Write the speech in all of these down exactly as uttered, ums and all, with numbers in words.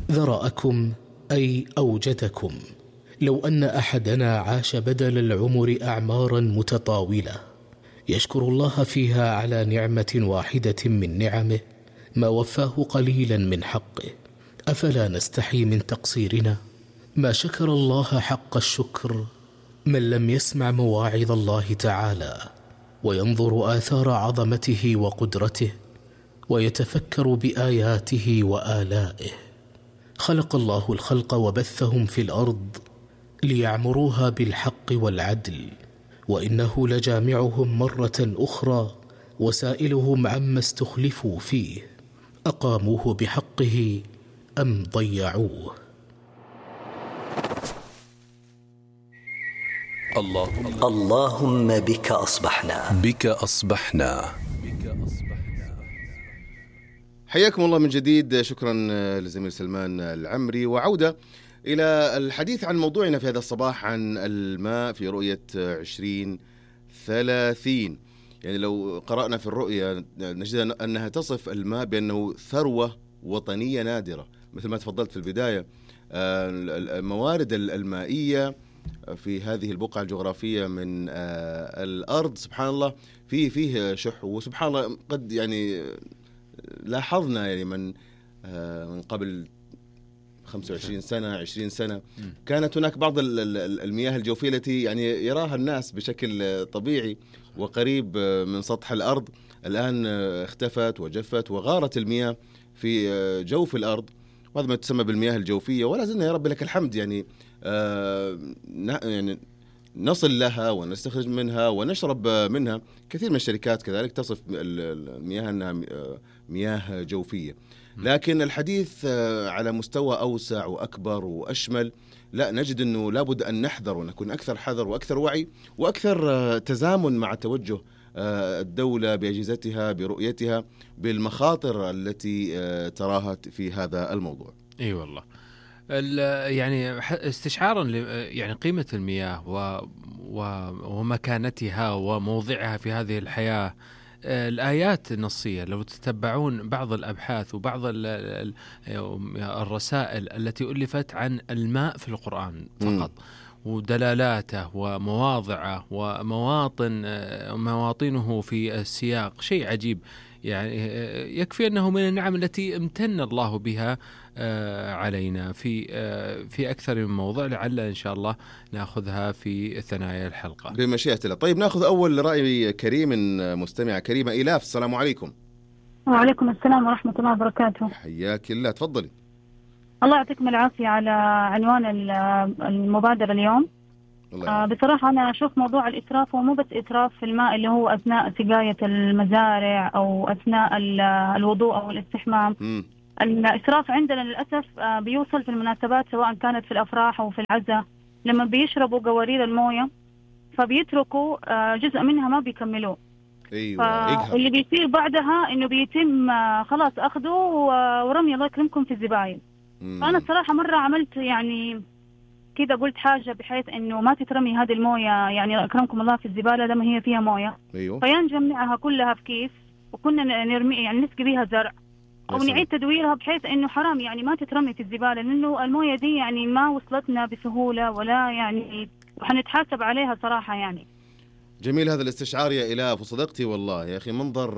ذرأكم أي أوجدكم. لو أن أحدنا عاش بدل العمر أعمارا متطاولة يشكر الله فيها على نعمة واحدة من نعمه ما وفاه قليلا من حقه، أفلا نستحي من تقصيرنا؟ ما شكر الله حق الشكر من لم يسمع مواعظ الله تعالى وينظر آثار عظمته وقدرته ويتفكر بآياته وآلائه. خلق الله الخلق وبثهم في الأرض ليعمروها بالحق والعدل، وإنه لجامعهم مرة أخرى وسائلهم عما استخلفوا فيه، أقاموه بحقه أم ضيعوه؟ اللهم, اللهم بك أصبحنا بك أصبحنا حياكم الله من جديد. شكرا لزميل سلمان العمري، وعودة إلى الحديث عن موضوعنا في هذا الصباح عن الماء في رؤية عشرين ثلاثين. يعني لو قرأنا في الرؤية نجد أنها تصف الماء بأنه ثروة وطنية نادرة، مثل ما تفضلت في البداية. الموارد المائية في هذه البقعة الجغرافية من الأرض سبحان الله فيه فيه شح، وسبحان الله قد يعني لاحظنا يعني من من قبل خمسة وعشرين سنة عشرين سنة كانت هناك بعض المياه الجوفية التي يعني يراها الناس بشكل طبيعي وقريب من سطح الأرض، الآن اختفت وجفت وغارت المياه في جوف الأرض، وهذا ما تسمى بالمياه الجوفية. ولا زلنا يا رب لك الحمد يعني آه يعني نصل لها ونستخرج منها ونشرب منها. كثير من الشركات كذلك تصف المياه أنها مياه جوفية، لكن الحديث على مستوى أوسع وأكبر وأشمل. لا، نجد أنه لابد أن نحذر ونكون أكثر حذر وأكثر وعي وأكثر تزامن مع توجه الدولة بأجهزتها برؤيتها بالمخاطر التي تراها في هذا الموضوع. أي أيوة والله. يعني استشعارا يعني قيمة المياه ومكانتها وموضعها في هذه الحياة، الآيات النصية لو تتبعون بعض الأبحاث وبعض الرسائل التي ألفت عن الماء في القرآن فقط م. ودلالاته ومواضعه ومواطن مواطنه في السياق شيء عجيب. يعني يكفي أنه من النعم التي امتن الله بها علينا في في أكثر من موضوع، لعل إن شاء الله نأخذها في ثنايا الحلقة بمشيئة الله. طيب نأخذ أول رأي كريم من مستمعة كريمة إيلاف. السلام عليكم. وعليكم السلام ورحمة الله وبركاته. حياك الله، تفضلي. الله يعطيكم العافية على عنوان المبادرة اليوم. آه بصراحة أنا أشوف موضوع الإسراف هو مو بس إسراف في الماء اللي هو أثناء سقاية المزارع أو أثناء الوضوء أو الاستحمام. م. الإسراف عندنا للأسف آه بيوصل في المناسبات سواء كانت في الأفراح أو في العزاء، لما بيشربوا قوارير الموية فبيتركوا آه جزء منها ما بيكملوه. أيوة. اللي بيصير بعدها إنه بيتم آه خلاص أخذه ورمي الله يكرمكم في الزباين. فأنا الصراحة مرة عملت يعني كده قلت حاجة بحيث إنه ما تترمي هذه الموية يعني أكرمكم الله في الزبالة لما هي فيها موية. أيوة. فينجمعها كلها في كيس وكنا نرمي يعني نسقي بيها زرع أو نعيد تدويرها بحيث إنه حرام يعني ما تترمي في الزبالة، لأنه الموية دي يعني ما وصلتنا بسهولة ولا يعني وحنتحاسب عليها صراحة يعني. جميل هذا الاستشعار يا إلاف، وصدقتي والله يا أخي منظر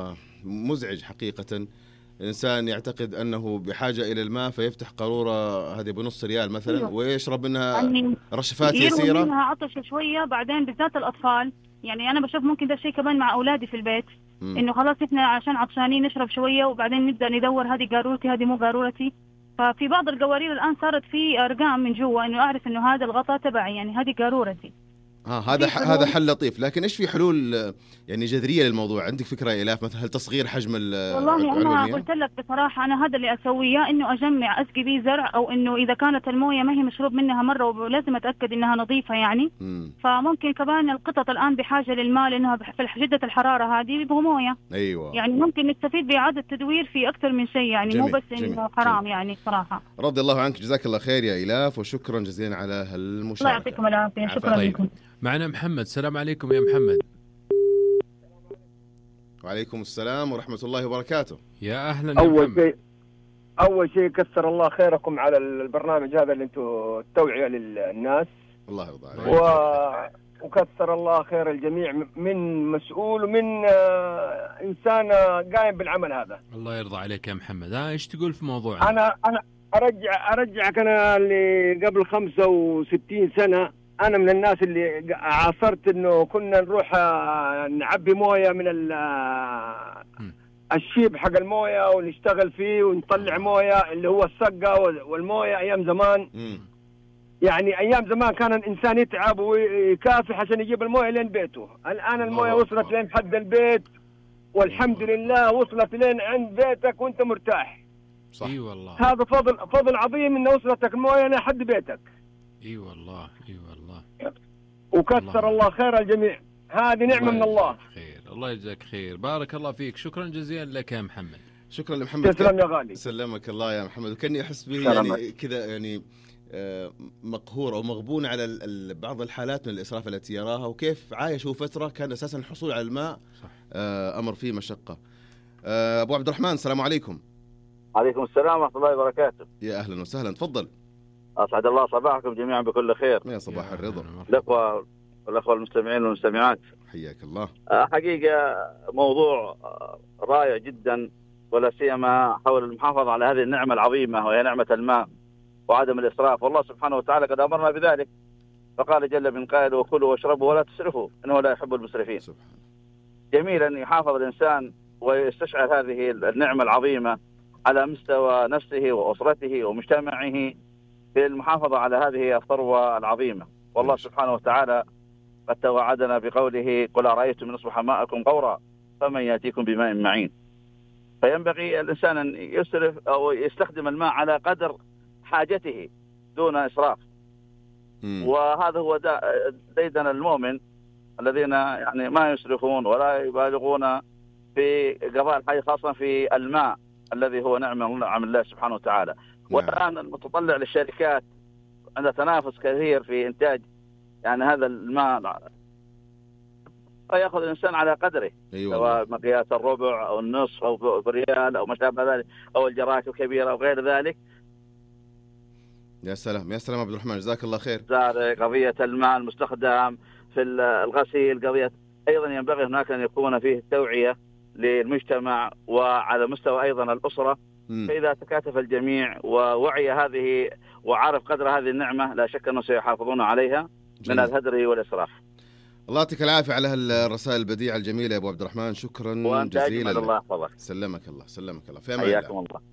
مزعج حقيقة. الإنسان يعتقد أنه بحاجة إلى الماء فيفتح قارورة هذه بنص ريال مثلا. أيوة. ويشرب منها يعني رشفات يسيرة، منها عطش شوية بعدين بالذات الأطفال. يعني أنا بشوف ممكن ده الشيء كمان مع أولادي في البيت، م. إنه خلاص إحنا عشان عطشانين نشرب شوية وبعدين نبدأ ندور هذه قارورتي هذه مو قارورتي. ففي بعض القوارير الآن صارت في أرقام من جوا إنه أعرف إنه هذا الغطاء تبعي يعني هذه قارورتي. اه هذا هذا حل لطيف، لكن ايش في حلول يعني جذريه للموضوع؟ عندك فكره يا الاف مثلا؟ هل تصغير حجم والله انا قلت لك بصراحه انا هذا اللي اسويه، انه اجمع اسقي بيه زرع، او انه اذا كانت المويه ما هي مشروب منها مره ولازم اتاكد انها نظيفه يعني. م. فممكن كمان القطط الان بحاجه للماء لانها في شده الحراره هذه بيبغوا مويه. ايوه يعني ممكن نستفيد باعاده تدوير في اكثر من شيء يعني. جميل. مو بس انه حرام جميل. يعني صراحه رضي الله عنك، جزاك الله خير يا الاف، وشكرا جزيلا على هالمشاركه. الله يعطيكم العافيه. شكرا لكم. معنا محمد. السلام عليكم يا محمد. وعليكم السلام ورحمة الله وبركاته. يا أهلا. أول شيء أول شيء كثر الله خيركم على البرنامج هذا اللي أنتم التوعية للناس. الله يرضى عليك. و... وكثر الله خير الجميع من مسؤول ومن إنسان قايم بالعمل هذا. الله يرضى عليك يا محمد. ها إيش تقول في موضوع؟ أنا أنا أرجع أرجعك أنا اللي قبل خمسة وستين سنة، أنا من الناس اللي عاصرت إنه كنا نروح نعبي موية من الشيب حق الموية ونشتغل فيه ونطلع موية اللي هو السقة والموية أيام زمان. م. يعني أيام زمان كان الإنسان يتعب ويكافح عشان يجيب الموية لين بيته. الآن الموية وصلت لين حد البيت والحمد لله، وصلت لين عند بيتك وأنت مرتاح. صح. اي والله. هذا فضل فضل عظيم إن وصلتك الموية لحد بيتك. اي والله اي والله. وكثر الله, الله خير الجميع، هذه نعمة من الله. خير، الله يجزاك خير، بارك الله فيك، شكرا جزيلا لك يا محمد. شكرا لمحمد. تسلم يا غالي. سلمك الله يا محمد. وكاني احس به يعني كذا يعني مقهور او مغبون على بعض الحالات من الاسراف التي يراها، وكيف عايشوا فتره كان اساسا الحصول على الماء صح. امر فيه مشقه. ابو عبد الرحمن السلام عليكم. عليكم السلام ورحمه الله وبركاته. يا اهلا وسهلا، تفضل. اسعد الله صباحكم جميعا بكل خير. يا صباح الرضا. الاخوه والاخوه المستمعين والمستمعات، حياك الله. حقيقه موضوع رائع جدا، ولا سيما حول المحافظه على هذه النعمه العظيمه وهي نعمه الماء وعدم الاسراف. والله سبحانه وتعالى قد امرنا بذلك، فقال جل من قائل: وكلوا واشربوا ولا تسرفوا انه لا يحب المسرفين. سبحان. جميل ان يحافظ الانسان ويستشعر هذه النعمه العظيمه على مستوى نفسه واسرته ومجتمعه في المحافظه على هذه الثروه العظيمه. والله سبحانه وتعالى قد توعدنا بقوله: قل ارايتم ان اصبح ماءكم غورا فمن ياتيكم بماء معين. فينبغي الانسان ان يسرف او يستخدم الماء على قدر حاجته دون إسراف. مم. وهذا هو ديدن المؤمن الذين يعني ما يسرفون ولا يبالغون في قضاء الحاجة، خاصة في الماء الذي هو نعمة من نعم الله سبحانه وتعالى. نعم. والآن المتطلع للشركات عندها تنافس كثير في إنتاج يعني هذا الماء، فيأخذ الإنسان على قدره. أيوة. سواء مقياس الربع أو النصف أو بريال أو ما شابه ذلك أو الجراكة الكبيرة أو غير ذلك. يا سلام يا سلام عبد الرحمن، جزاك الله خير. قضية الماء المستخدم في الغسيل، قضية أيضا ينبغي هناك أن يكون فيه توعية للمجتمع وعلى مستوى أيضا الأسرة. م. فإذا تكاتف الجميع ووعي هذه وعرف قدر هذه النعمة، لا شك أنه سيحافظون عليها جميل. من الهدر والإسراف. الله يعطيك العافية على هالرسائل البديعة الجميلة يا أبو عبد الرحمن، شكرا جزيلا. الله يحفظك. سلمك الله سلمك الله. في أمان الله. حياكم الله.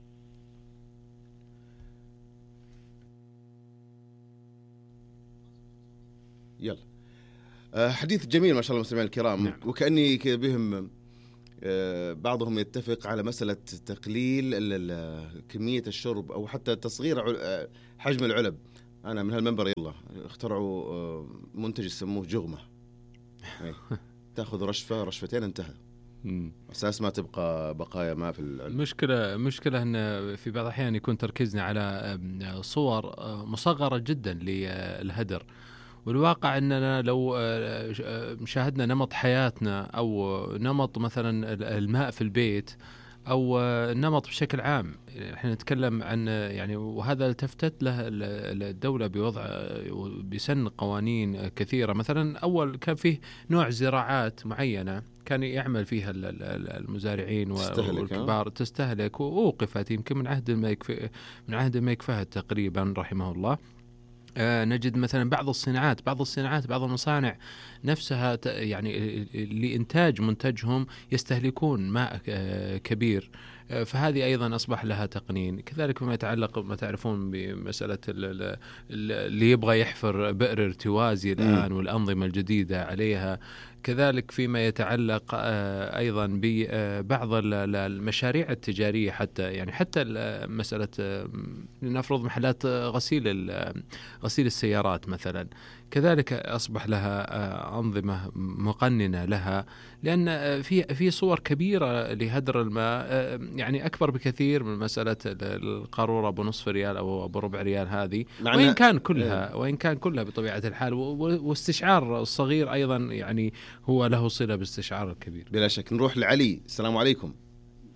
يلا. أه حديث جميل ما شاء الله المستمعين الكرام. نعم. وكأني كذا بهم أه بعضهم يتفق على مسألة تقليل كمية الشرب أو حتى تصغير حجم العلب. أنا من هالمنبر يلا اخترعوا أه منتج يسموه جغمة. تأخذ رشفة رشفتين انتهى. أساس ما تبقى بقايا ما في العلب. مشكلة مشكلة أن في بعض الأحيان يكون تركيزنا على صور مصغرة جدا للهدر، والواقع أننا لو شاهدنا نمط حياتنا أو نمط مثلا الماء في البيت أو نمط بشكل عام، احنا نتكلم عن يعني، وهذا التفتت له الدولة بوضع بسن قوانين كثيرة. مثلا أول كان فيه نوع زراعات معينة كان يعمل فيها المزارعين والكبار تستهلك، ووقفت يمكن من عهد الملك من عهد الملك فهد تقريبا رحمه الله. آه نجد مثلا بعض الصناعات بعض الصناعات بعض المصانع نفسها يعني لإنتاج منتجهم يستهلكون ماء آه كبير، آه فهذه أيضا أصبح لها تقنين. كذلك فيما يتعلق ما تعرفون بمسألة اللي يبغى يحفر بئر ارتوازي الآن والأنظمة الجديدة عليها. كذلك فيما يتعلق أيضا ببعض المشاريع التجارية، حتى يعني حتى مسألة لنفرض محلات غسيل غسيل السيارات مثلا، كذلك أصبح لها أنظمة مقننة لها، لأن في في صور كبيرة لهدر الماء يعني أكبر بكثير من مسألة القارورة بنصف ريال أو بربع ريال هذه، وإن كان كلها وإن كان كلها بطبيعة الحال، واستشعار الصغير أيضا يعني هو له صلة باستشعار الكبير. بلا شك. نروح لعلي. السلام عليكم.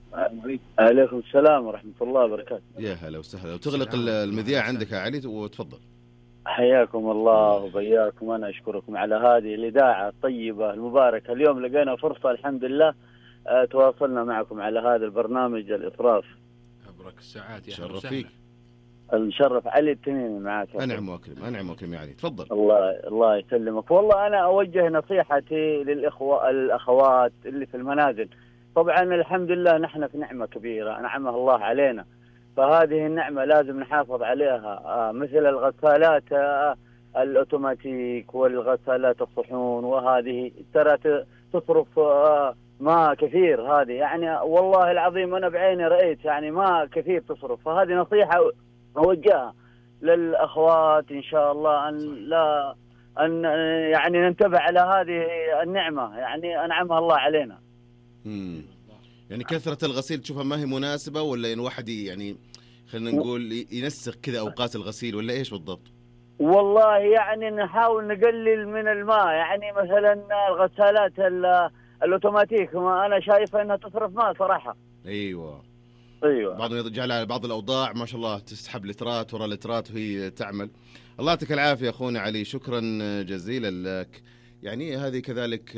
عليكم السلام ورحمة الله وبركاته. يا هلا وسهلا. وتغلق المذياع عندك يا علي وتفضل. حياكم الله وبياكم. أنا أشكركم على هذه الإذاعة الطيبة المباركة. اليوم لقينا فرصة الحمد لله تواصلنا معكم على هذا البرنامج الإطراف. أبرك الساعات يا شرف فيك. الشرف علي التميمي معك. أنعم وأكرم أنعم وأكرم يا علي تفضل. الله الله يسلمك. والله أنا أوجه نصيحتي للإخوة الأخوات اللي في المنازل. طبعا الحمد لله نحن في نعمة كبيرة أنعمها الله علينا، فهذه النعمة لازم نحافظ عليها. آه مثل الغسالات آه الأوتوماتيك والغسالات الصحون، وهذه ترى تصرف آه ما كثير. هذه يعني والله العظيم أنا بعيني رأيت يعني ما كثير تصرف. فهذه نصيحة أوجهها للأخوات إن شاء الله، أن لا أن يعني ننتبه على هذه النعمة يعني أنعمها الله علينا. امم يعني كثرة الغسيل تشوفها ما هي مناسبة، ولا إن واحد يعني خلينا نقول ينسق كذا أوقات الغسيل، ولا إيش بالضبط؟ والله يعني نحاول نقلل من الماء. يعني مثلا الغسالات الأوتوماتيك ما أنا شايفة أنها تصرف ماء صراحة. أيوة أيوة. بعضهم يجعل على بعض الأوضاع ما شاء الله تسحب لترات ورا لترات وهي تعمل. الله يعطيك العافية أخونا علي، شكرا جزيلا لك. يعني هذه كذلك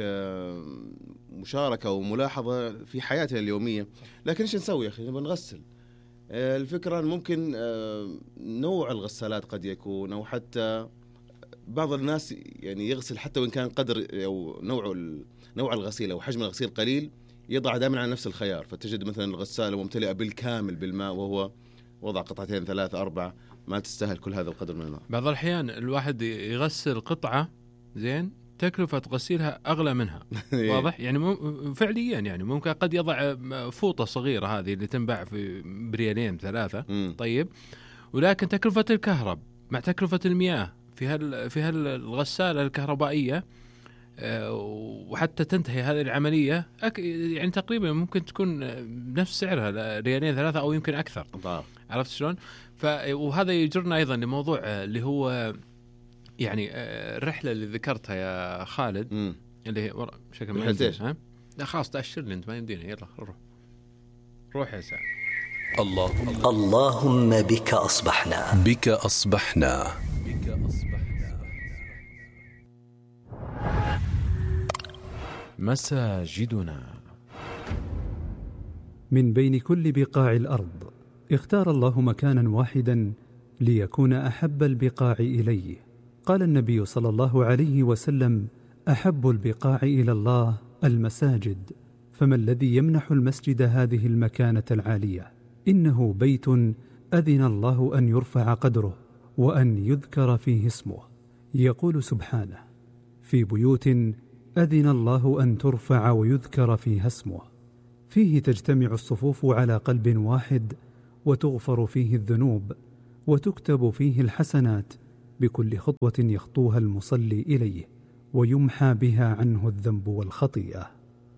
مشاركة وملاحظة في حياتنا اليومية. لكن إيش نسوي يا أخي؟ نبغى نغسل. الفكرة ممكن نوع الغسالات قد يكون، أو حتى بعض الناس يعني يغسل حتى وإن كان قدر أو نوع نوع الغسيل أو حجم الغسيل قليل، يضع دائما على نفس الخيار، فتجد مثلا الغسالة ممتلئة بالكامل بالماء وهو وضع قطعتين ثلاثة أربعة، ما تستاهل كل هذا القدر من الماء. بعض الأحيان الواحد يغسل قطعة زين تكلفة غسيلها أغلى منها. واضح يعني فعليا يعني ممكن قد يضع فوطة صغيرة هذه اللي تنباع في بريالين ثلاثة م. طيب، ولكن تكلفة الكهرب مع تكلفة المياه في هال في هالغسالة الكهربائية وحتى تنتهي هذه العملية يعني تقريبا ممكن تكون نفس سعرها ريالين ثلاثة أو يمكن أكثر. طبعا. عرفت شلون؟ ف وهذا يجرنا أيضا لموضوع اللي هو يعني الرحلة اللي ذكرتها يا خالد م. اللي هي ورا شكل ما ايش؟ ها لا خلاص تأشر لي أنت ما يمدينا. يلا روح روح يا سعد. اللهم اللهم بك أصبحنا بك أصبحنا بك أصبحنا مساجدنا. من بين كل بقاع الأرض اختار الله مكانا واحدا ليكون أحب البقاع إليه. قال النبي صلى الله عليه وسلم: أحب البقاع إلى الله المساجد، فما الذي يمنح المسجد هذه المكانة العالية؟ إنه بيت أذن الله أن يرفع قدره وأن يذكر فيه اسمه. يقول سبحانه: في بيوت أذن الله أن ترفع ويذكر فيها اسمه، فيه تجتمع الصفوف على قلب واحد، وتغفر فيه الذنوب، وتكتب فيه الحسنات بكل خطوة يخطوها المصلي إليه، ويمحى بها عنه الذنب والخطيئة.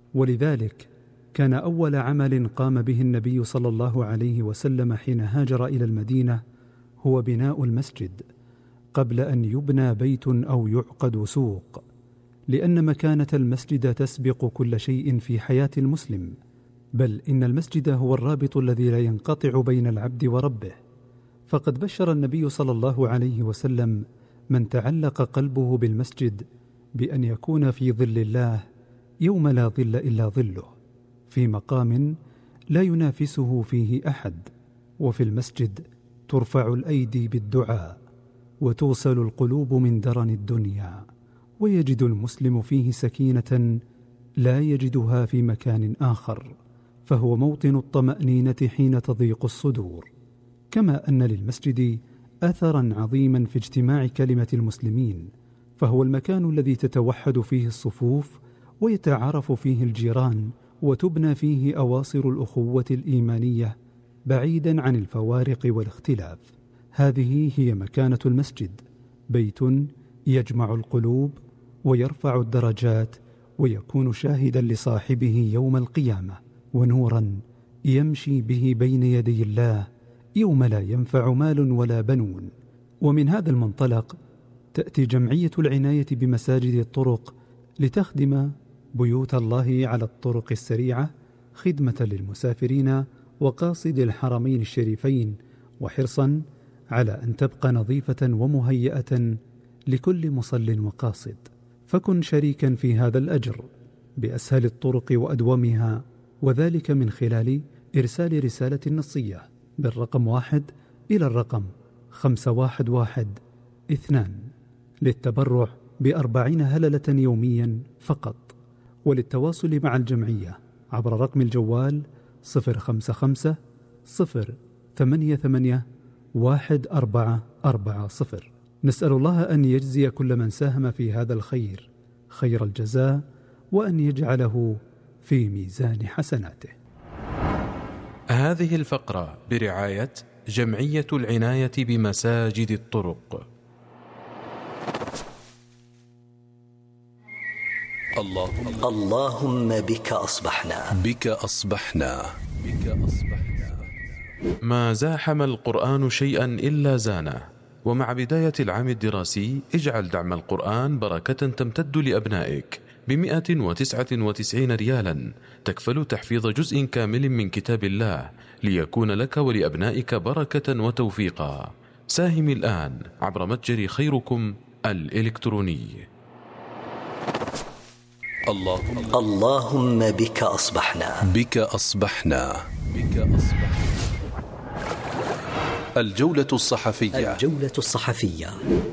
ولذلك كان أول عمل قام به النبي صلى الله عليه وسلم حين هاجر إلى المدينة هو بناء المسجد، قبل أن يبنى بيت أو يعقد سوق، لأن مكانة المسجد تسبق كل شيء في حياة المسلم، بل إن المسجد هو الرابط الذي لا ينقطع بين العبد وربه. فقد بشر النبي صلى الله عليه وسلم من تعلق قلبه بالمسجد بأن يكون في ظل الله يوم لا ظل إلا ظله، في مقام لا ينافسه فيه أحد. وفي المسجد ترفع الأيدي بالدعاء، وتغسل القلوب من درن الدنيا، ويجد المسلم فيه سكينة لا يجدها في مكان آخر، فهو موطن الطمأنينة حين تضيق الصدور. كما أن للمسجد أثرا عظيما في اجتماع كلمة المسلمين، فهو المكان الذي تتوحد فيه الصفوف، ويتعارف فيه الجيران، وتبنى فيه أواصر الأخوة الإيمانية بعيدا عن الفوارق والاختلاف. هذه هي مكانة المسجد، بيت يجمع القلوب ويرفع الدرجات، ويكون شاهدا لصاحبه يوم القيامة، ونورا يمشي به بين يدي الله يوم لا ينفع مال ولا بنون. ومن هذا المنطلق تأتي جمعية العناية بمساجد الطرق لتخدم بيوت الله على الطرق السريعة خدمة للمسافرين وقاصد الحرمين الشريفين، وحرصا على أن تبقى نظيفة ومهيئة لكل مصل وقاصد. فكن شريكا في هذا الأجر بأسهل الطرق وأدومها، وذلك من خلال إرسال رسالة نصية بالرقم واحد إلى الرقم خمسة واحد واحد اثنان للتبرع بأربعين هللة يوميا فقط. وللتواصل مع الجمعية عبر رقم الجوال صفر خمسة خمسة صفر ثمانية ثمانية واحد أربعة أربعة صفر. نسأل الله أن يجزي كل من ساهم في هذا الخير خير الجزاء، وأن يجعله في ميزان حسناته. هذه الفقرة برعاية جمعية العناية بمساجد الطرق. اللهم, اللهم بك أصبحنا بك أصبحنا بك أصبحنا. ما زاحم القرآن شيئا إلا زانه. ومع بداية العام الدراسي اجعل دعم القرآن بركة تمتد لأبنائك بمئة وتسعة وتسعين ريالا، تكفل تحفيظ جزء كامل من كتاب الله ليكون لك ولأبنائك بركة وتوفيقا. ساهم الآن عبر متجر خيركم الإلكتروني. اللهم, اللهم بك أصبحنا بك أصبحنا بك أصبحنا. الجولة الصحفية الجولة الصحفية.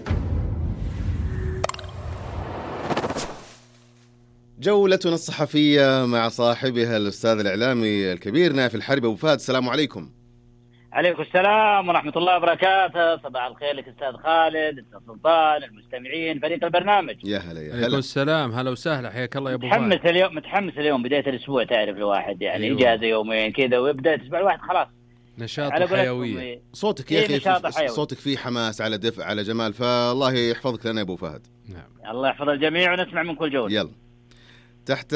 جولتنا الصحفية مع صاحبها الأستاذ الإعلامي الكبير نايف الحربي. أبو فهد، السلام عليكم. عليكم السلام ورحمة الله وبركاته. صباح الخير لك أستاذ خالد، أستاذ سلطان، المستمعين، فريق البرنامج. يا هلا يا هلا. عليكم السلام، هلا وسهلا، حياك الله يا أبو فهد. متحمس اليوم، متحمس اليوم بداية الأسبوع، تعرف الواحد يعني أيوة. إجازة يومين كذا ويبدأ الأسبوع الواحد خلاص نشاط وحيوية. صوتك يا أخي، صوتك فيه حماس، على دفء، على جمال، فالله يحفظك لنا يا أبو فهد. نعم. الله يحفظ الجميع ونسمع من كل جولة. يلا. تحت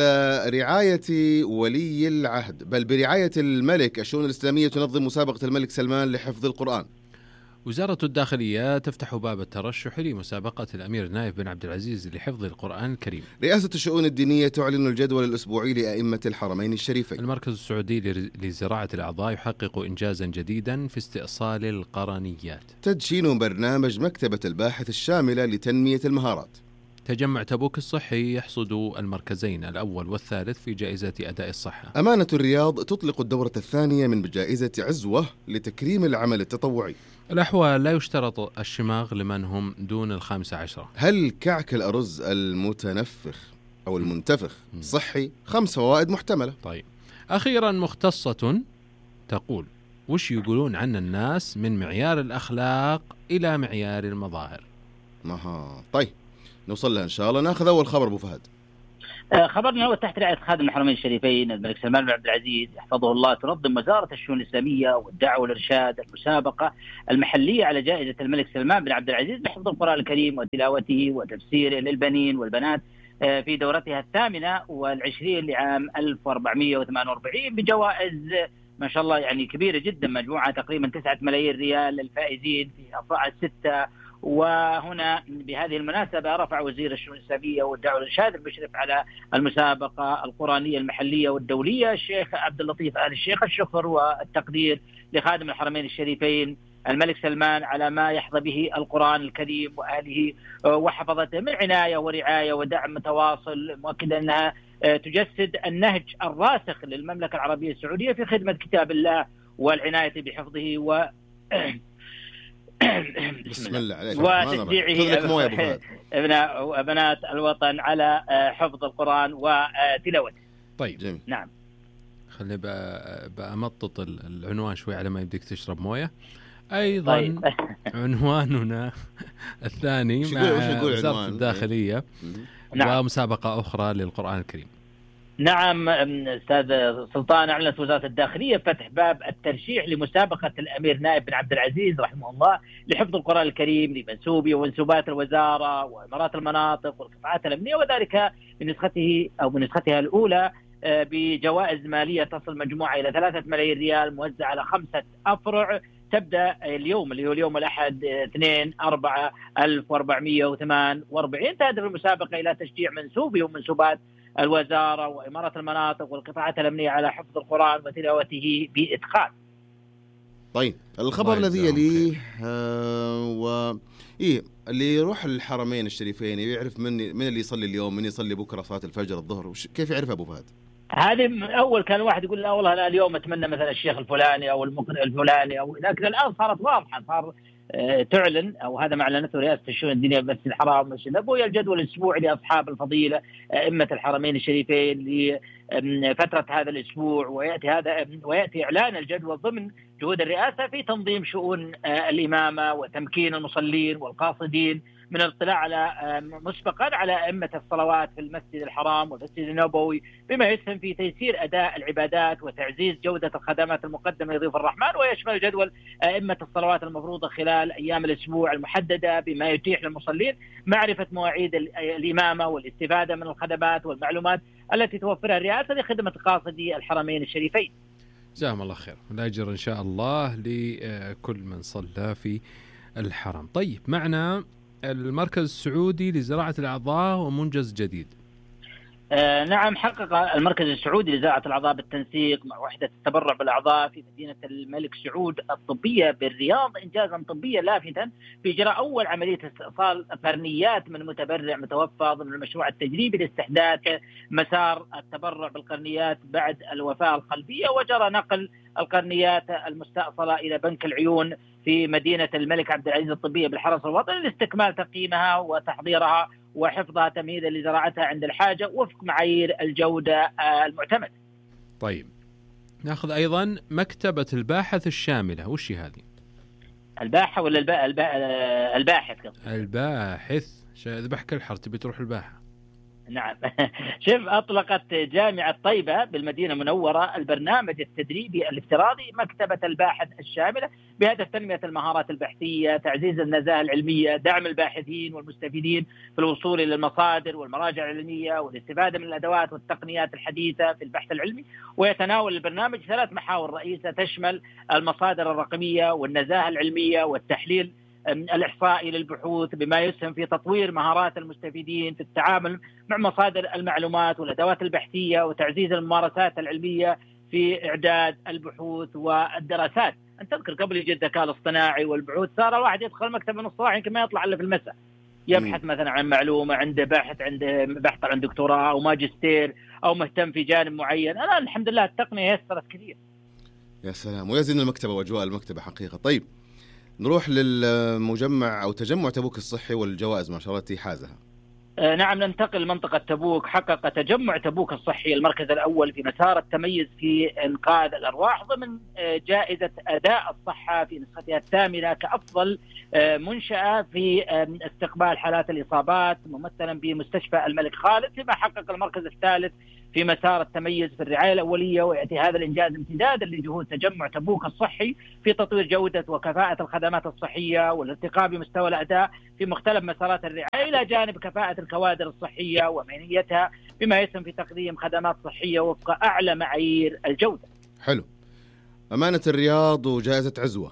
رعاية ولي العهد بل برعاية الملك، الشؤون الإسلامية تنظم مسابقة الملك سلمان لحفظ القرآن. وزارة الداخلية تفتح باب الترشح لمسابقة الأمير نايف بن عبد العزيز لحفظ القرآن الكريم. رئاسة الشؤون الدينية تعلن الجدول الأسبوعي لأئمة الحرمين الشريفين. المركز السعودي لزراعة الأعضاء يحقق إنجازا جديدا في استئصال القرنيات. تدشين برنامج مكتبة الباحث الشاملة لتنمية المهارات. تجمع تبوك الصحي يحصد المركزين الأول والثالث في جائزة أداء الصحة. أمانة الرياض تطلق الدورة الثانية من جائزة عزوة لتكريم العمل التطوعي. الأحوال لا يشترط الشماغ لمن هم دون الخامسة عشرة. هل كعك الأرز المتنفخ أو المنتفخ صحي؟ خمس فوائد محتملة. طيب، أخيرا مختصة تقول: وش يقولون عن الناس من معيار الأخلاق إلى معيار المظاهر؟ مها. طيب نوصل لها إن شاء الله. ناخذ أول خبر أبو فهد. خبرنا هو تحت رعاية خادم الحرمين الشريفين الملك سلمان بن عبد العزيز يحفظه الله، تنظم وزارة الشؤون الإسلامية والدعوة والإرشاد المسابقة المحلية على جائزة الملك سلمان بن عبد العزيز لحفظ القرآن الكريم وتلاوته وتفسيره للبنين والبنات في دورتها الثامنة والعشرين لعام ألف وأربعمائة وثمانية وأربعين بجوائز ما شاء الله يعني كبيرة جدا، مجموعة تقريبا تسعة ملايين ريال للفائزين في أفرع الستة. وهنا بهذه المناسبة رفع وزير الشؤون الإسلامية والدعوة والإرشاد المشرف على المسابقة القرآنية المحلية والدولية الشيخ عبد اللطيف آل الشيخ الشكر والتقدير لخادم الحرمين الشريفين الملك سلمان على ما يحظى به القرآن الكريم وأهله وحفظته من عناية ورعاية ودعم متواصل، مؤكدا أنها تجسد النهج الراسخ للمملكة العربية السعودية في خدمة كتاب الله والعناية بحفظه و بسم الله عليك وتشجيعه ابناء وبنات الوطن على حفظ القرآن وتلاوته. طيب جميل. نعم، خلي بأمطط العنوان شوي على ما يبديك تشرب موية. أيضا طيب. عنواننا الثاني مع وزارة الداخلية نعم. ومسابقة أخرى للقرآن الكريم. نعم أستاذ سلطان، أعلنت وزارة الداخلية فتح باب الترشيح لمسابقة الأمير نايف بن عبد العزيز رحمه الله لحفظ القرآن الكريم لمنسوبي ومنسوبات الوزارة وإمارات المناطق والقطاعات الأمنية، وذلك بنسخته أو بنسختها الأولى بجوائز مالية تصل مجموعة إلى ثلاثة ملايين ريال موزعة على خمسة أفرع تبدأ اليوم اللي هو اليوم الأحد اثنين أربعة ألف وأربعمائة وثمانية وأربعين. تهدف المسابقة إلى تشجيع منسوبي ومنسوبات الوزارة وإمارة المناطق والقطاعات الأمنية على حفظ القرآن وتلاوته بإتقان. طيب الخبر الذي يليه آه و إيه اللي يروح الحرمين الشريفين يعرف من من اللي يصلي اليوم، من يصلي بكرة صلاة الفجر الظهر، كيف يعرف أبو فهد؟ هذه أول كان الواحد يقول لا والله أنا اليوم أتمنى مثلا الشيخ الفلاني أو المقرئ الفلاني، أو لكن الآن صارت واضحة، صار آه تعلن أو هذا ما أعلنته رئاسة الشؤون الدينية بمسجد الحرام والمسجد النبوي الجدول الأسبوعي لأصحاب الفضيلة أئمة الحرمين الشريفين لفترة هذا الأسبوع، ويأتي هذا ويأتي إعلان الجدول ضمن جهود الرئاسة في تنظيم شؤون آه الإمامة وتمكين المصلين والقاصدين من الاطلاع على مسبقا على أئمة الصلوات في المسجد الحرام والمسجد النبوي، بما يسهم في تيسير أداء العبادات وتعزيز جودة الخدمات المقدمة لضيوف الرحمن. ويشمل جدول أئمة الصلوات المفروضة خلال أيام الأسبوع المحددة بما يتيح للمصلين معرفة مواعيد الإمامة والاستفادة من الخدمات والمعلومات التي توفرها الرئاسة لخدمة قاصدي الحرمين الشريفين. جزاهم الله خير، والأجر إن شاء الله لكل من صلى في الحرم. طيب معنا المركز السعودي لزراعة الأعضاء ومنجز جديد. آه نعم، حقق المركز السعودي لزراعة الأعضاء بالتنسيق مع وحدة التبرع بالأعضاء في مدينة الملك سعود الطبية بالرياض إنجازا طبيا لافتا في إجراء أول عملية استئصال قرنيات من متبرع متوفى ضمن المشروع التجريبي لاستحداث مسار التبرع بالقرنيات بعد الوفاة القلبية، وجرى نقل القرنيات المستأصلة إلى بنك العيون في مدينة الملك عبد العزيز الطبية بالحرس الوطني لاستكمال تقييمها وتحضيرها وحفظها تمهيدا لزراعتها عند الحاجة وفق معايير الجودة المعتمدة. طيب نأخذ أيضا مكتبة الباحث الشاملة، وش هذه؟ الباحة ولا البا... البا... الباحث؟ الباحث ذبح كل حر تبي تروح الباحة. نعم. شوف، أطلقت جامعة طيبة بالمدينة المنورة البرنامج التدريبي الافتراضي مكتبة الباحث الشاملة بهدف تنمية المهارات البحثية، تعزيز النزاهة العلمية، دعم الباحثين والمستفيدين في الوصول إلى المصادر والمراجع العلمية والاستفادة من الأدوات والتقنيات الحديثة في البحث العلمي. ويتناول البرنامج ثلاث محاور رئيسة تشمل المصادر الرقمية والنزاهة العلمية والتحليل الإحصائي للبحوث، بما يسهم في تطوير مهارات المستفيدين في التعامل مع مصادر المعلومات والأدوات البحثية وتعزيز الممارسات العلمية في إعداد البحوث والدراسات. أنت تذكر قبل يجي الذكاء الاصطناعي والبحوث صار الواحد يدخل مكتب من الصباح يمكن ما يطلع إلا في المساء يبحث مثلا عن معلومة، عنده باحث عنده بحث عن دكتوراه أو ماجستير أو مهتم في جانب معين. أنا الحمد لله التقنية يسرت كثير. يا سلام، ويزن المكتبة وأجواء المكتبة حقيقة. طيب نروح للمجمع أو تجمع تبوك الصحي والجوائز ما شاء الله التي حازها. آه نعم، ننتقل لمنطقة تبوك. حقق تجمع تبوك الصحي المركز الأول في مسار التميز في إنقاذ الأرواح ضمن آه جائزة أداء الصحة في نسختها الثامنة كأفضل آه منشأة في آه استقبال حالات الإصابات ممثلا بمستشفى الملك خالد، فيما حقق المركز الثالث في مسار التميز في الرعاية الأولية. ويأتي هذا الإنجاز امتدادا لجهود تجمع تبوك الصحي في تطوير جودة وكفاءة الخدمات الصحية والارتقاء بمستوى الأداء في مختلف مسارات الرعاية إلى جانب كفاءة الكوادر الصحية ومهنيتها، بما يسهم في تقديم خدمات صحية وفق أعلى معايير الجودة. حلو. أمانة الرياض وجائزة عزوة.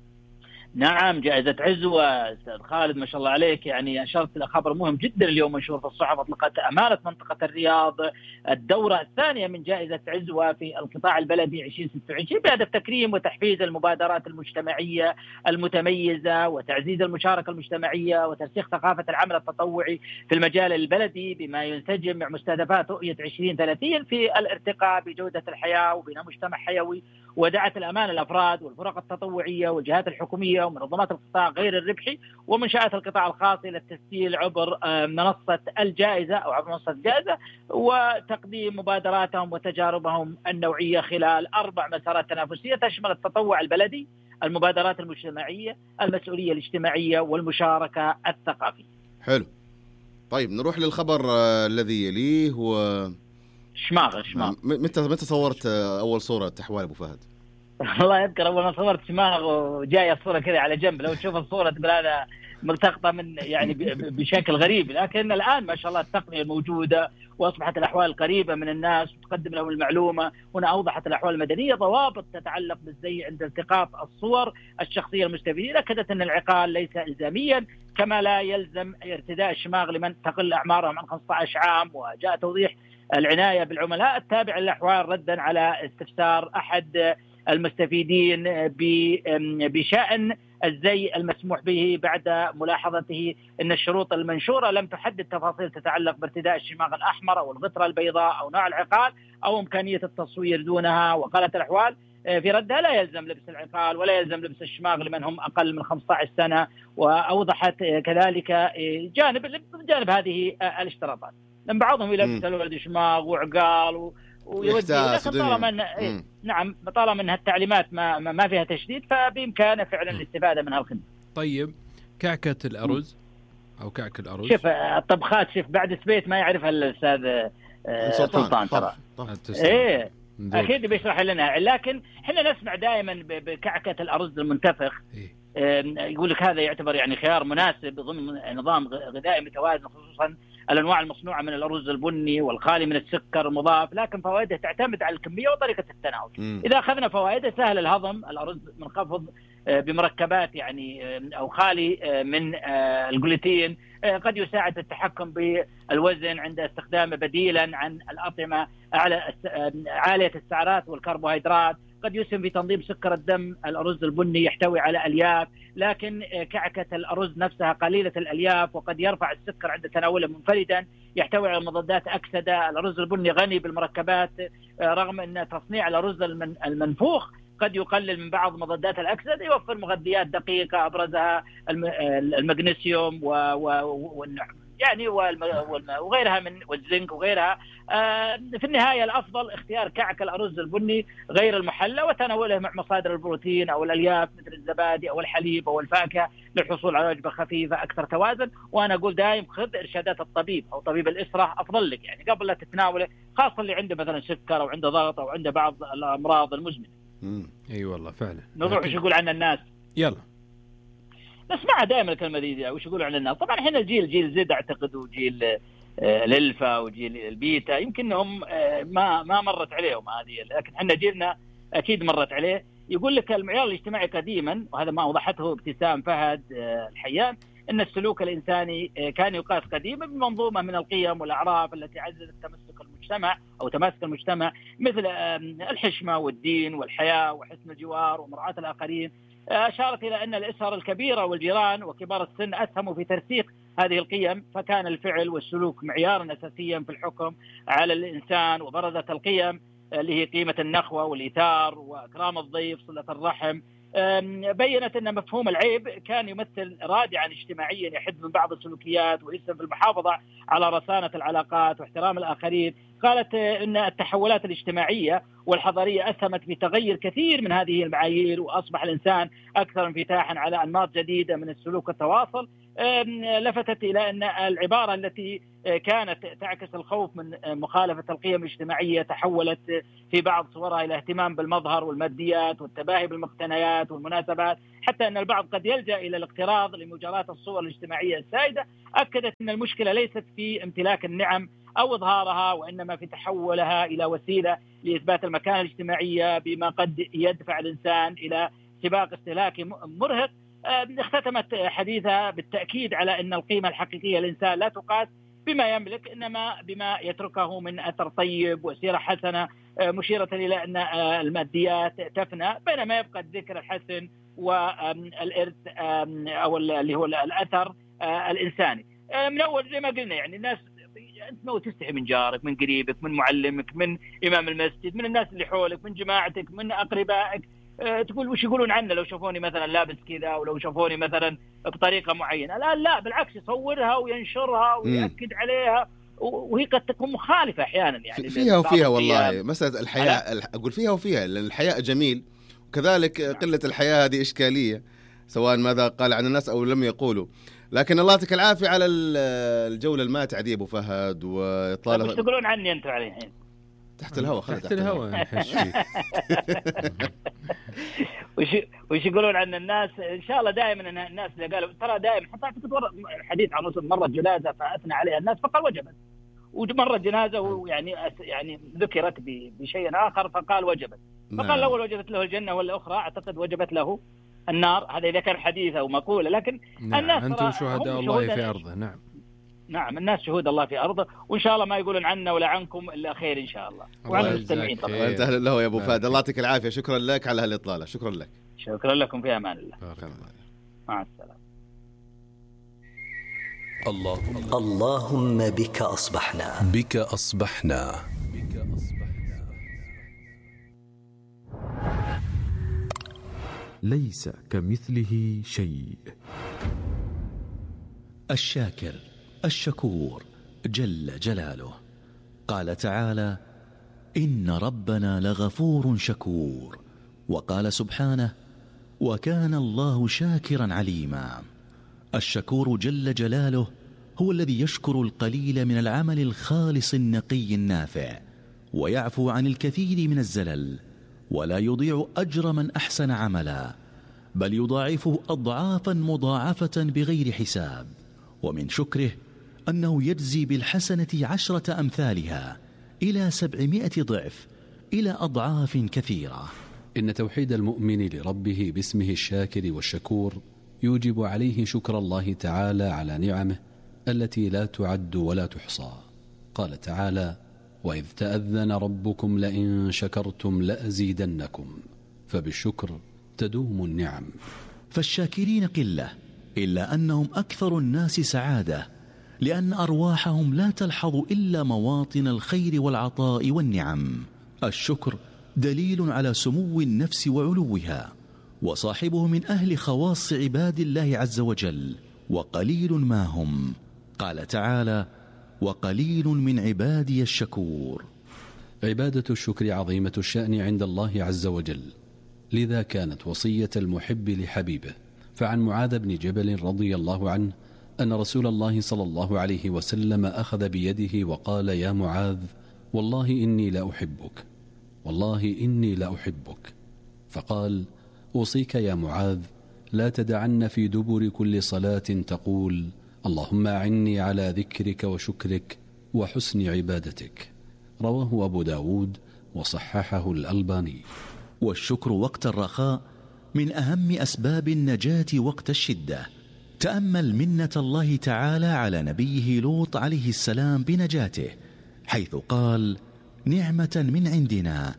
نعم، جائزة عزوة أستاذ خالد ما شاء الله عليك، يعني أشرت إلى خبر مهم جدا اليوم منشور في الصحف. أطلقت أمانة منطقة الرياض الدورة الثانية من جائزة عزوة في القطاع البلدي عشرين ستة وعشرين بهدف تكريم وتحفيز المبادرات المجتمعية المتميزة وتعزيز المشاركة المجتمعية وترسيخ ثقافة العمل التطوعي في المجال البلدي، بما ينسجم مع مستهدفات رؤية عشرين ثلاثين في الارتقاء بجودة الحياة وبناء مجتمع حيوي. ودعت الأمانة الأفراد والفرق التطوعية والجهات الحكومية ومنظمات القطاع غير الربحي ومنشآت القطاع الخاص إلى التسجيل عبر منصة الجائزة أو عبر منصة الجائزة وتقديم مبادراتهم وتجاربهم النوعية خلال أربع مسارات تنافسية تشمل التطوع البلدي، المبادرات المجتمعية، المسؤولية الاجتماعية والمشاركة الثقافية. حلو. طيب نروح للخبر الذي يليه هو شماغ. شماغ متى متى صورت أول صورة تحوال أبو فهد؟ الله يذكر أول ما صورت شماغ وجاية الصورة كذا على جنب، لو تشوف الصورة تقول هذا ملتقطة من يعني بشكل غريب، لكن الآن ما شاء الله التقنية الموجودة وأصبحت الأحوال قريبة من الناس وتقدم لهم المعلومة. هنا أوضحت الأحوال المدنية ضوابط تتعلق بالزي عند التقاط الصور الشخصية المستفيدة، أكدت أن العقال ليس إلزاميا كما لا يلزم ارتداء الشماغ لمن تقل أعمارهم عن خمسة عشر عام. وجاء توضيح العناية بالعملاء التابع للأحوال، ردا على استفسار أحد المستفيدين بشأن الزي المسموح به بعد ملاحظته أن الشروط المنشورة لم تحدد تفاصيل تتعلق بارتداء الشماغ الأحمر أو الغترة البيضاء أو نوع العقال أو إمكانية التصوير دونها. وقالت الأحوال في ردها لا يلزم لبس العقال ولا يلزم لبس الشماغ لمن هم أقل من خمسة عشر سنة. وأوضحت كذلك جانب جانب هذه الاشتراطات، لأن بعضهم يلبس الولد شماغ وعقال ويودي، لكن طالما إن نعم طالما أنها التعليمات ما ما فيها تشديد فبإمكانه فعلا الاستفادة من هالخدمة. طيب كعكة الأرز أو كعك الأرز، شوف الطبخات، شوف بعد سبيت ما يعرفها الأستاذ سلطان ترى. إيه أكيد بيشرح لنا، لكن إحنا نسمع دائما بكعكة الأرز المنتفخ. إيه؟ يقول لك هذا يعتبر يعني خيار مناسب ضمن نظام غذائي متوازن، خصوصا الأنواع المصنوعة من الأرز البني والخالي من السكر المضاف، لكن فوائده تعتمد على الكمية وطريقة التناول. م. إذا أخذنا فوائده سهل الهضم، الأرز منخفض بمركبات يعني أو خالي من الجلوتين، قد يساعد التحكم بالوزن عند استخدامه بديلا عن الأطعمة عالية السعرات والكربوهيدرات، قد يسهم في تنظيم سكر الدم. الأرز البني يحتوي على ألياف، لكن كعكة الأرز نفسها قليلة الألياف وقد يرفع السكر عند تناوله منفردا. يحتوي على مضادات أكسدة. الأرز البني غني بالمركبات، رغم أن تصنيع الأرز المنفوخ قد يقلل من بعض مضادات الأكسدة، يوفر مغذيات دقيقة أبرزها المغنيسيوم و يعني وغيرها من والزنك وغيرها. في النهاية الأفضل اختيار كعك الأرز البني غير المحلى وتناوله مع مصادر البروتين أو الألياف مثل الزبادي أو الحليب أو الفاكهة للحصول على وجبة خفيفة أكثر توازن. وأنا أقول دائم خذ إرشادات الطبيب أو طبيب الأسرة أفضل لك يعني قبل لا تتناوله، خاصة اللي عنده مثلا سكر أو عنده ضغط أو عنده بعض الأمراض المزمنة. امم اي والله فعلا. نروح وش يقول عن الناس؟ يلا نسمعها دائما الكلمة دي، وش يقولوا عن الناس. طبعا احنا الجيل جيل زد اعتقد وجيل الالفا وجيل البيتا يمكنهم ما ما مرت عليهم هذه، لكن احنا جيلنا اكيد مرت عليه. يقول لك المعيار الاجتماعي قديما، وهذا ما اوضحته ابتسام فهد الحيان، ان السلوك الانساني كان يقاس قديما بمنظومه من القيم والاعراف التي عززت تمسك المجتمع او تماسك المجتمع، مثل الحشمه والدين والحياه وحسن الجوار ومراعاه الاخرين. أشارت إلى أن الأسر الكبيرة والجيران وكبار السن أسهموا في ترسيخ هذه القيم، فكان الفعل والسلوك معيارا أساسيا في الحكم على الإنسان. وبرزت القيم اللي هي قيمة النخوة والإيثار وإكرام الضيف، صلة الرحم. بينت أن مفهوم العيب كان يمثل رادعا اجتماعيا يحد من بعض السلوكيات ويسهم في المحافظة على رصانة العلاقات واحترام الآخرين. قالت أن التحولات الاجتماعية والحضارية أسهمت في تغيير كثير من هذه المعايير، وأصبح الإنسان أكثر انفتاحا على أنماط جديدة من السلوك والتواصل. لفتت إلى أن العبارة التي كانت تعكس الخوف من مخالفة القيم الاجتماعية تحولت في بعض صورها إلى اهتمام بالمظهر والماديات والتباهي بالمقتنيات والمناسبات، حتى أن البعض قد يلجأ إلى الاقتراض لمجاراة الصور الاجتماعية السائدة. أكدت أن المشكلة ليست في امتلاك النعم أو إظهارها، وإنما في تحولها إلى وسيلة لإثبات المكانة الاجتماعية بما قد يدفع الإنسان إلى سباق استهلاكي مرهق. اختتمت حديثها بالتأكيد على أن القيمة الحقيقية للإنسان لا تقاس بما يملك، إنما بما يتركه من أثر طيب وسيرة حسنة، مشيرة إلى أن الماديات تفنى بينما يبقى الذكر الحسن والإرث أو اللي هو الأثر الإنساني. من أول زي ما قلنا يعني الناس أنت ما تستحي من جارك، من قريبك، من معلمك، من إمام المسجد، من الناس اللي حولك، من جماعتك، من أقربائك. أه تقول وش يقولون عنه لو شافوني مثلا لابس كذا أو لو شافوني مثلا بطريقة معينة. الآن لا، بالعكس يصورها وينشرها ويأكد عليها، وهي قد تكون مخالفة أحيانا يعني فيها وفيها والله. مسألة الحياء أقول فيها وفيها، لأن الحياء جميل، وكذلك قلة الحياء هذه إشكالية سواء ماذا قال عن الناس أو لم يقولوا. لكن الله يعطيك العافية على الجولة الماتعة دي أبو فهد وطالب. وش تقولون عني أنتم عليه الحين؟ تحت الهواء خلاص. تحت الهواء. وش وش يقولون عن الناس؟ إن شاء الله دائما أن الناس اللي قالوا ترى دائما حتى أعتقد حديث عن رسول مرة جنازة فأثنى عليها الناس فقال وجبت، ومرة جنازة ويعني يعني ذكرت بشيء آخر فقال وجبت، فقال الأول وجبت له الجنة والأخرى أعتقد وجبت له النار. هذا إذا كان حديث أو مقولة، لكن نعم الناس أنتم شهداء الله في أرضه. نعم نعم الناس شهود الله في أرضه، وإن شاء الله ما يقولون عنا ولا عنكم إلا خير إن شاء الله، وعن المستمعين طبعا. وأنت أهلا له يا أبو فهد، الله يعطيك العافية، شكرا لك على هالإطلالة. شكرا لك. شكرا لكم، في أمان الله. مع السلامة. الله اللهم بك أصبحنا بك أصبحنا ليس كمثله شيء. الشاكر الشكور جل جلاله. قال تعالى: إن ربنا لغفور شكور. وقال سبحانه: وكان الله شاكرا عليما. الشكور جل جلاله هو الذي يشكر القليل من العمل الخالص النقي النافع، ويعفو عن الكثير من الزلل، ولا يضيع أجر من أحسن عملا، بل يضاعفه أضعافا مضاعفة بغير حساب. ومن شكره أنه يجزي بالحسنة عشرة أمثالها إلى سبعمائة ضعف، إلى أضعاف كثيرة. إن توحيد المؤمن لربه باسمه الشاكر والشكور يوجب عليه شكر الله تعالى على نعمه التي لا تعد ولا تحصى. قال تعالى: وإذ تأذن ربكم لئن شكرتم لأزيدنكم. فبالشكر تدوم النعم. فالشاكرين قلة، إلا أنهم أكثر الناس سعادة، لأن أرواحهم لا تلحظ إلا مواطن الخير والعطاء والنعم. الشكر دليل على سمو النفس وعلوها، وصاحبه من أهل خواص عباد الله عز وجل، وقليل ما هم. قال تعالى: وقليل من عبادي الشكور. عبادة الشكر عظيمة الشأن عند الله عز وجل، لذا كانت وصية المحب لحبيبه. فعن معاذ بن جبل رضي الله عنه أن رسول الله صلى الله عليه وسلم أخذ بيده وقال: يا معاذ، والله إني لا أحبك، والله إني لا أحبك. فقال: أوصيك يا معاذ لا تدعن في دبر كل صلاة تقول: اللهم أعني على ذكرك وشكرك وحسن عبادتك. رواه أبو داود وصححه الألباني. والشكر وقت الرخاء من أهم أسباب النجاة وقت الشدة. تأمل منة الله تعالى على نبيه لوط عليه السلام بنجاته، حيث قال: نعمة من عندنا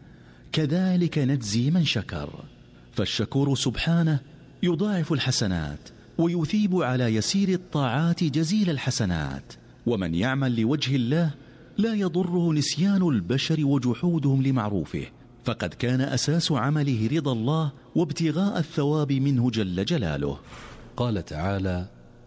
كذلك نجزي من شكر. فالشكور سبحانه يضاعف الحسنات، ويثيب على يسير الطاعات جزيل الحسنات. ومن يعمل لوجه الله لا يضره نسيان البشر وجحودهم لمعروفه، فقد كان أساس عمله رضا الله وابتغاء الثواب منه جل جلاله. قال تعالى: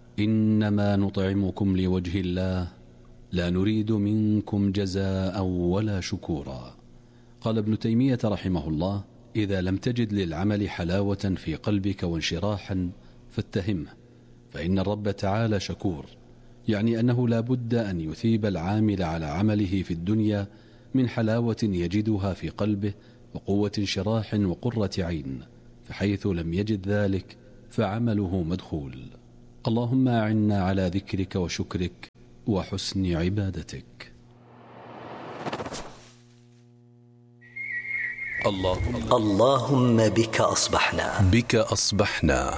إنما نطعمكم لوجه الله لا نريد منكم جزاء ولا شكورا. قال ابن تيمية رحمه الله: إذا لم تجد للعمل حلاوة في قلبك وانشراحا فاتهمه، فإن الرب تعالى شكور، يعني أنه لا بد أن يثيب العامل على عمله في الدنيا من حلاوة يجدها في قلبه وقوة انشراح وقرة عين، فحيث لم يجد ذلك فعمله مدخول. اللهم أعنا على ذكرك وشكرك وحسن عبادتك. الله اللهم بك أصبحنا بك أصبحنا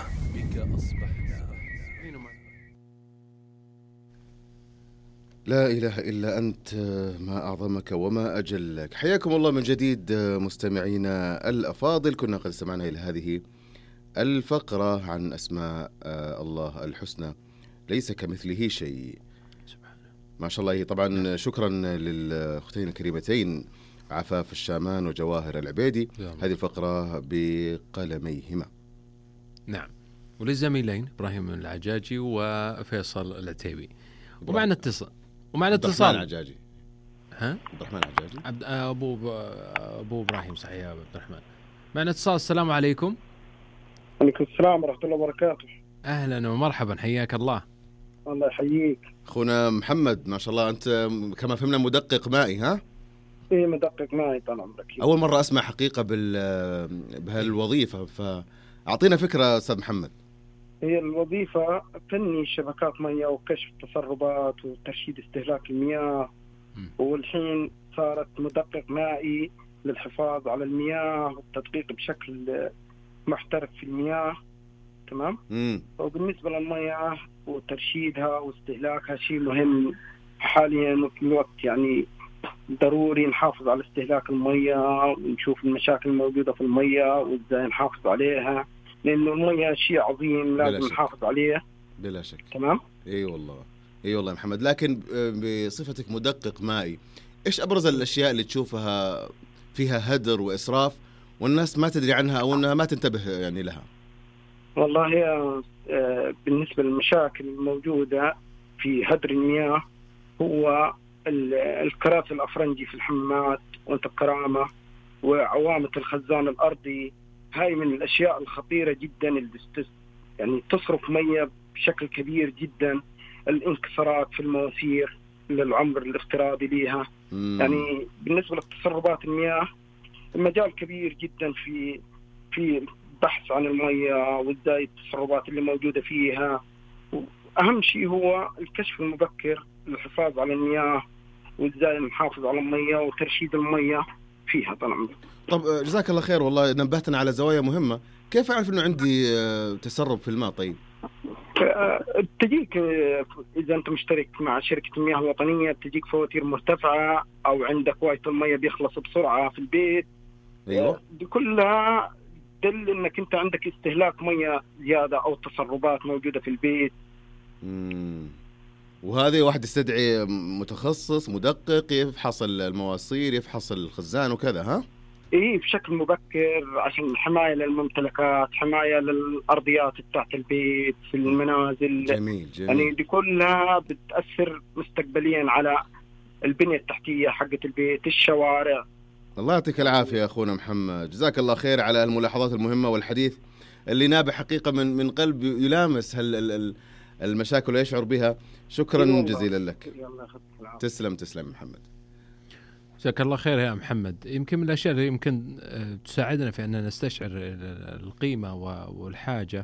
لا إله إلا أنت، ما أعظمك وما أجلك. حياكم الله من جديد مستمعينا الأفاضل. كنا قد استمعنا إلى هذه الفقرة عن أسماء الله الحسنى، ليس كمثله شيء. ما شاء الله. طبعا شكرا للأختين الكريمتين عفاف الشامان وجواهر العبيدي، هذه الفقرة بقلميهما. نعم، وللزميلين إبراهيم العجاجي وفيصل العتيبي. ومعنا اتصال ومعنا اتصال العجاجي. ها عبد الرحمن العجاجي عبد ابو ابو ابراهيم. صحيح يا عبد الرحمن. معنا اتصال. السلام عليكم. وعليكم السلام ورحمة الله وبركاته. أهلا ومرحبا، حياك الله. الله يحييك. أخونا محمد، ما شاء الله أنت كما فهمنا مدقق مائي. ها؟ إيه مدقق مائي طال عمرك. أول مرة أسمع حقيقة بال بهالوظيفة، فأعطينا فكرة أستاذ محمد. هي الوظيفة فني شبكات مياه وكشف تسربات وترشيد استهلاك المياه، والحين صارت مدقق مائي للحفاظ على المياه والتدقيق بشكل محترف في المياه. تمام. مم. وبالنسبة للمياه وترشيدها واستهلاكها شيء مهم حاليا في الوقت، يعني ضروري نحافظ على استهلاك المياه ونشوف المشاكل الموجودة في المياه وإزاي نحافظ عليها، لأنه المياه شيء عظيم لازم نحافظ عليه بلا شك. تمام. اي والله اي والله محمد. لكن بصفتك مدقق مائي، ايش ابرز الاشياء اللي تشوفها فيها هدر واسراف والناس ما تدري عنها او انها ما تنتبه يعني لها؟ والله هي بالنسبة للمشاكل الموجودة في هدر المياه هو الكراسي الأفرنجي في الحمامات وانت الكرامة وعوامة الخزان الأرضي. هاي من الأشياء الخطيرة جدا اللي يعني تصرف مياه بشكل كبير جدا. الانكسارات في المواسير للعمر الافتراضي ليها. مم. يعني بالنسبة لتسربات المياه المجال كبير جدا في في البحث عن المياه وازاي التسربات اللي موجودة فيها. أهم شيء هو الكشف المبكر للحفاظ على المياه وازاي نحافظ على المياه وترشيد المياه فيها طبعا. طب جزاك الله خير، والله نبهتنا على زوايا مهمة. كيف أعرف إنه عندي تسرب في الماء؟ طيب تجيك إذا أنت مشترك مع شركة المياه الوطنية تجيك فواتير مرتفعة أو عندك وايت المياه بيخلص بسرعة في البيت. أيوة. دي كلها دل إنك أنت عندك استهلاك مياه زيادة أو تسربات موجودة في البيت. مم. وهذه واحد يستدعي متخصص مدقق يفحص المواسير يفحص الخزان وكذا. ها إيه بشكل مبكر عشان حماية للممتلكات، حماية للأرضيات بتاعت البيت في المنازل. جميل جميل. يعني دي كلها بتأثر مستقبليا على البنية التحتية حقة البيت، الشوارع. الله يعطيك العافية يا أخونا محمد، جزاك الله خير على الملاحظات المهمة والحديث اللي نابع حقيقة من من قلب يلامس هال المشاكل ويشعر بها. شكرا جزيلا لك. تسلم تسلم محمد. جزاك الله خير يا محمد. يمكن من الأشياء اللي يمكن تساعدنا في أن نستشعر القيمة والحاجة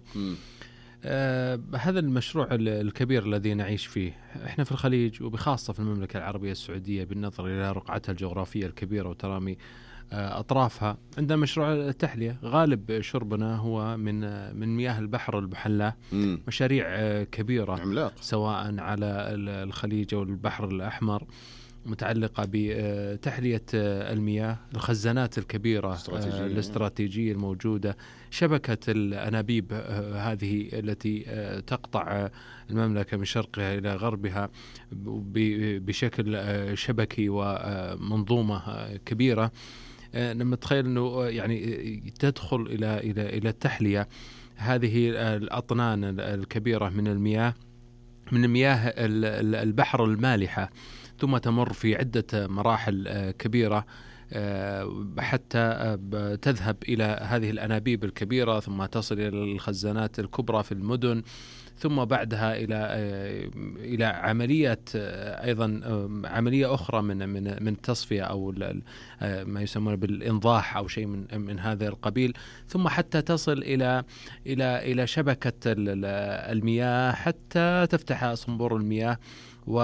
آه هذا المشروع الكبير الذي نعيش فيه احنا في الخليج وبخاصة في المملكة العربية السعودية بالنظر إلى رقعتها الجغرافية الكبيرة وترامي آه أطرافها. عندنا مشروع التحلية، غالب شربنا هو من من مياه البحر المحلاة. مشاريع آه كبيرة عملاق سواء على الخليج أو البحر الأحمر متعلقة بتحلية المياه، الخزانات الكبيرة الاستراتيجية, الاستراتيجية الموجودة، شبكة الأنابيب هذه التي تقطع المملكة من شرقها إلى غربها بشكل شبكي ومنظومة كبيرة. لما تخيل أنه يعني تدخل إلى إلى إلى التحلية هذه الأطنان الكبيرة من المياه من مياه البحر المالحة، ثم تمر في عدة مراحل كبيرة حتى تذهب إلى هذه الأنابيب الكبيرة، ثم تصل إلى الخزانات الكبرى في المدن، ثم بعدها إلى إلى عملية أيضا عملية أخرى من من من التصفية أو ما يسمونه بالإنضاح أو شيء من من هذا القبيل، ثم حتى تصل إلى إلى إلى شبكة المياه حتى تفتح صنبور المياه